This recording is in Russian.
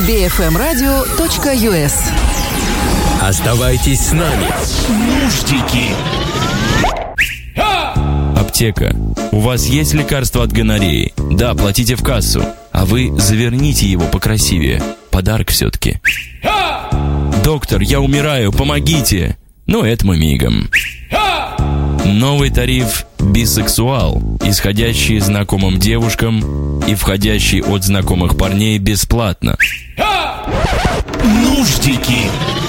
bfmradio.us. Оставайтесь с нами. Нуждики. Аптека. У вас есть лекарство от гонореи? Да, платите в кассу. А вы заверните его покрасивее. Подарок все-таки. Доктор, я умираю, помогите. Ну, это мы мигом. Новый тариф «Бисексуал», исходящий знакомым девушкам и входящий от знакомых парней бесплатно. Нуждики.